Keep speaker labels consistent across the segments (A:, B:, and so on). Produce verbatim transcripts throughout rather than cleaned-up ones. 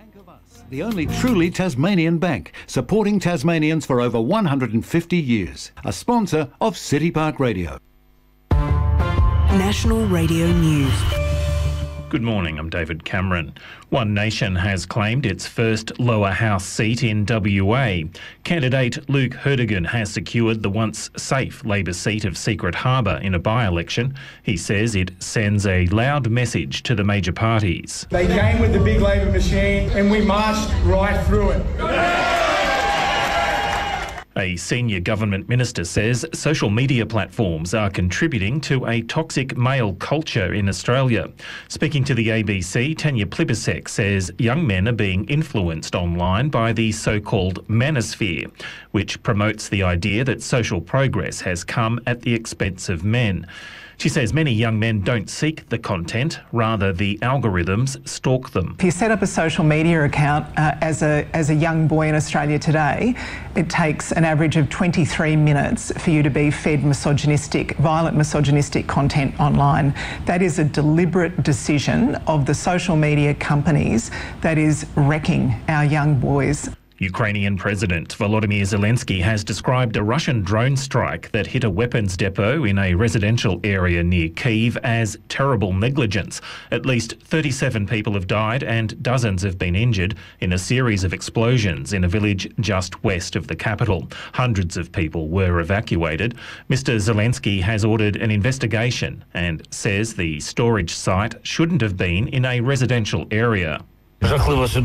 A: Bank of Us, the only truly Tasmanian bank, supporting Tasmanians for over one hundred fifty years. A sponsor of City Park Radio.
B: National Radio News.
C: Good morning, I'm David Cameron. One Nation has claimed its first lower house seat in W A. Candidate Luke Herdigan has secured the once safe Labor seat of Secret Harbour in a by-election. He says it sends a loud message to the major parties.
D: They came with the big Labor machine and we marched right through it.
C: A senior government minister says social media platforms are contributing to a toxic male culture in Australia. Speaking to the A B C, Tanya Plibersek says young men are being influenced online by the so-called manosphere, which promotes the idea that social progress has come at the expense of men. She says many young men don't seek the content, rather the algorithms stalk them.
E: If you set up a social media account uh, as a as a young boy in Australia today, it takes an average of twenty-three minutes for you to be fed misogynistic, violent misogynistic content online. That is a deliberate decision of the social media companies that is wrecking our young boys.
C: Ukrainian President Volodymyr Zelensky has described a Russian drone strike that hit a weapons depot in a residential area near Kyiv as terrible negligence. At least thirty-seven people have died and dozens have been injured in a series of explosions in a village just west of the capital. Hundreds of people were evacuated. Mister Zelensky has ordered an investigation and says the storage site shouldn't have been in a residential area.
F: It's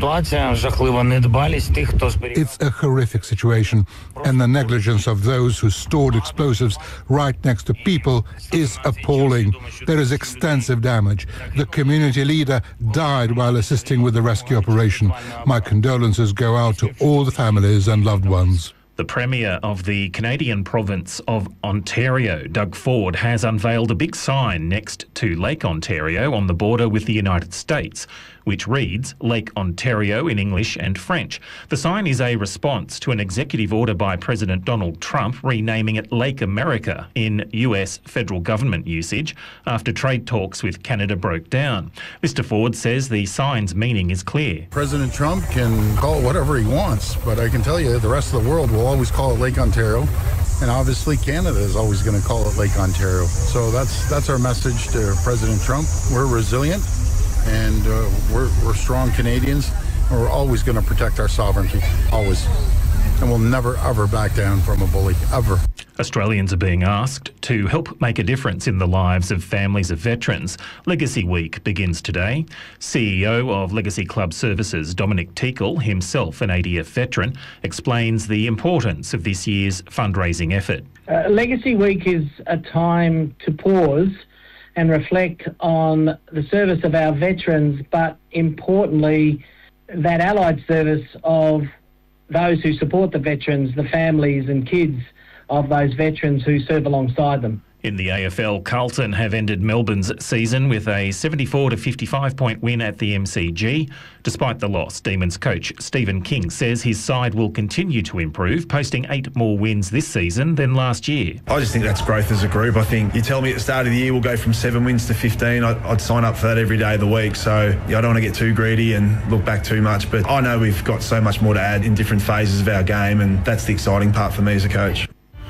G: a horrific situation, and the negligence of those who stored explosives right next to people is appalling. There is extensive damage. The community leader died while assisting with the rescue operation. My condolences go out to all the families and loved ones.
C: The Premier of the Canadian province of Ontario, Doug Ford, has unveiled a big sign next to Lake Ontario on the border with the United States, which reads Lake Ontario in English and French. The sign is a response to an executive order by President Donald Trump renaming it Lake America in U S federal government usage after trade talks with Canada broke down. Mister Ford says the sign's meaning is clear.
H: President Trump can call it whatever he wants, but I can tell you the rest of the world will always call it Lake Ontario. And obviously Canada is always going to call it Lake Ontario. So that's that's our message to President Trump. We're resilient and uh, we're, we're strong Canadians. And we're always going to protect our sovereignty, always. And we'll never, ever back down from a bully, ever.
C: Australians are being asked to help make a difference in the lives of families of veterans. Legacy Week begins today. C E O of Legacy Club Services, Dominic Teakle, himself an A D F veteran, explains the importance of this year's fundraising effort.
I: Uh, Legacy Week is a time to pause and reflect on the service of our veterans, but importantly, that allied service of those who support the veterans, the families and kids of those veterans who serve alongside them.
C: In the A F L, Carlton have ended Melbourne's season with a seventy-four to fifty-five point win at the M C G. Despite the loss, Demons coach Stephen King says his side will continue to improve, posting eight more wins this season than last year.
J: I just think that's growth as a group. I think you tell me at the start of the year we'll go from seven wins to fifteen, I'd, I'd sign up for that every day of the week. So yeah, I don't want to get too greedy and look back too much, but I know we've got so much more to add in different phases of our game, and that's the exciting part for me as a coach.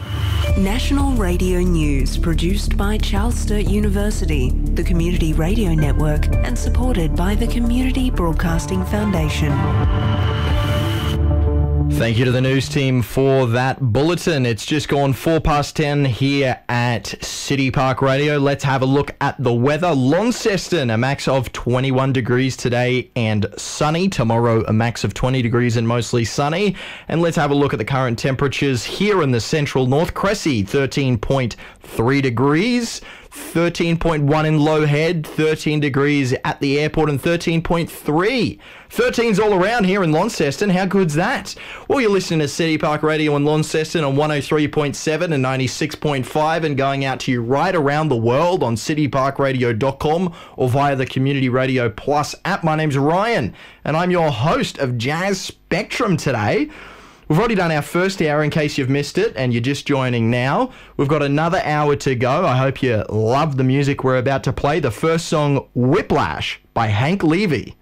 B: National Radio News, produced by Charles Sturt University, the Community Radio Network, and supported by the Community Broadcasting Foundation.
K: Thank you to the news team for that bulletin. It's just gone four past ten here at City Park Radio. Let's have a look at the weather. Launceston, a max of twenty-one degrees today and sunny. Tomorrow, a max of twenty degrees and mostly sunny. And let's have a look at the current temperatures here in the central north. Cressy, thirteen point three degrees. thirteen point one in Low Head, thirteen degrees at the airport, and thirteen point three. thirteens all around here in Launceston. How good's that? Well, you're listening to City Park Radio in Launceston on one oh three point seven and ninety-six point five, and going out to you right around the world on city park radio dot com or via the Community Radio Plus app. My name's Ryan, and I'm your host of Jazz Spectrum today. We've already done our first hour in case you've missed it and you're just joining now. We've got another hour to go. I hope you love the music we're about to play. The first song, Whiplash by Hank Levy.